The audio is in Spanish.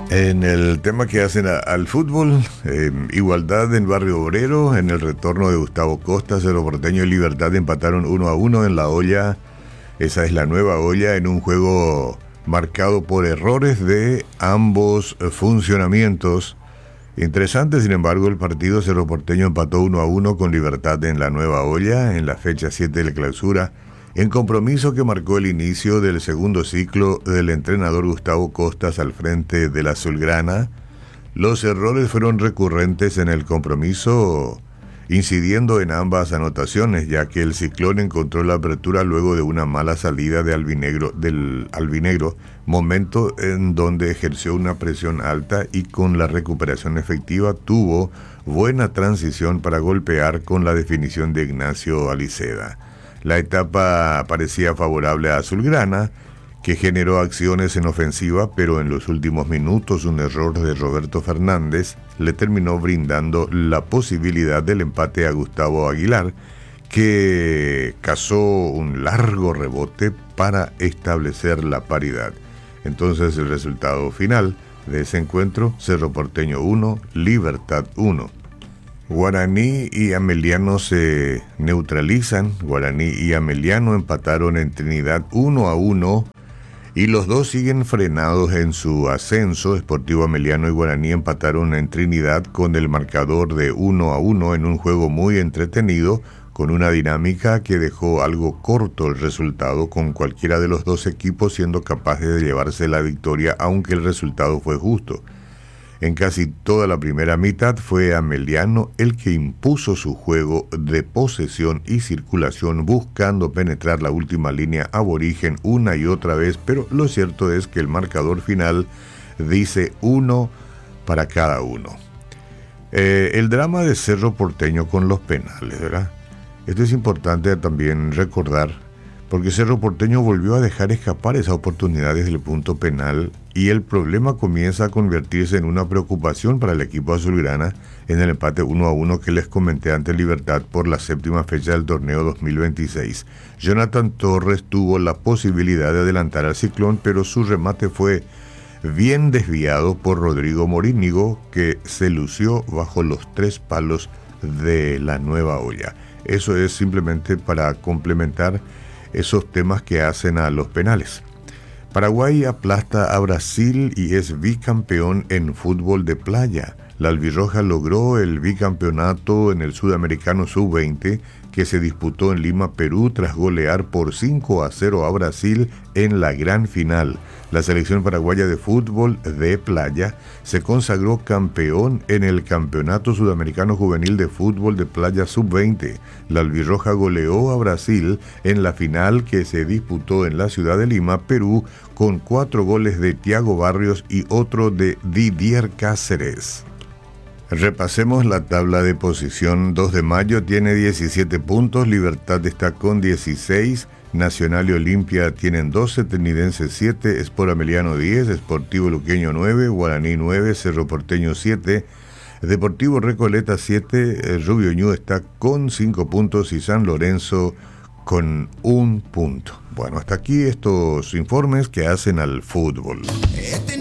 En el tema que hacen al fútbol, igualdad en Barrio Obrero, en el retorno de Gustavo Costa, Cerro Porteño y Libertad empataron 1-1 en La Olla. Esa es la Nueva Olla, en un juego marcado por errores de ambos funcionamientos. Interesante, sin embargo, el partido. Cerro Porteño empató 1-1 con Libertad en la Nueva Olla en la fecha 7 de la clausura, en compromiso que marcó el inicio del segundo ciclo del entrenador Gustavo Costas al frente de la Azulgrana. Los errores fueron recurrentes en el compromiso, incidiendo en ambas anotaciones, ya que el Ciclón encontró la apertura luego de una mala salida del albinegro, momento en donde ejerció una presión alta y con la recuperación efectiva tuvo buena transición para golpear con la definición de Ignacio Aliceda. La etapa parecía favorable a Azulgrana, que generó acciones en ofensiva, pero en los últimos minutos un error de Roberto Fernández le terminó brindando la posibilidad del empate a Gustavo Aguilar, que cazó un largo rebote para establecer la paridad. Entonces el resultado final de ese encuentro: Cerro Porteño 1, Libertad 1. Guaraní y Ameliano se neutralizan. Guaraní y Ameliano empataron en Trinidad 1-1 y los dos siguen frenados en su ascenso. Sportivo Ameliano y Guaraní empataron en Trinidad con el marcador de 1-1 en un juego muy entretenido, con una dinámica que dejó algo corto el resultado, con cualquiera de los dos equipos siendo capaces de llevarse la victoria, aunque el resultado fue justo. En casi toda la primera mitad fue Ameliano el que impuso su juego de posesión y circulación, buscando penetrar la última línea aborigen una y otra vez, pero lo cierto es que el marcador final dice 1 para cada uno. El drama de Cerro Porteño con los penales, ¿verdad? Esto es importante también recordar, porque Cerro Porteño volvió a dejar escapar esa oportunidad desde el punto penal, y el problema comienza a convertirse en una preocupación para el equipo azulgrana en el empate 1-1 que les comenté ante Libertad por la séptima fecha del torneo 2026. Jonathan Torres tuvo la posibilidad de adelantar al Ciclón, pero su remate fue bien desviado por Rodrigo Morínigo, que se lució bajo los 3 palos de la Nueva Olla. Eso es simplemente para complementar esos temas que hacen a los penales. Paraguay aplasta a Brasil y es bicampeón en fútbol de playa. La albirroja logró el bicampeonato en el Sudamericano Sub-20 que se disputó en Lima, Perú, tras golear por 5-0 a Brasil en la gran final. La selección paraguaya de fútbol de playa se consagró campeón en el Campeonato Sudamericano Juvenil de Fútbol de Playa Sub-20. La albirroja goleó a Brasil en la final que se disputó en la ciudad de Lima, Perú, con 4 goles de Thiago Barrios y otro de Didier Cáceres. Repasemos la tabla de posición. 2 de Mayo tiene 17 puntos, Libertad está con 16, Nacional y Olimpia tienen 12, Trinidense 7, Sport Ameliano 10, Sportivo Luqueño 9, Guaraní 9, Cerro Porteño 7, Deportivo Recoleta 7, Rubio Ñu está con 5 puntos y San Lorenzo con 1 punto. Bueno, hasta aquí estos informes que hacen al fútbol.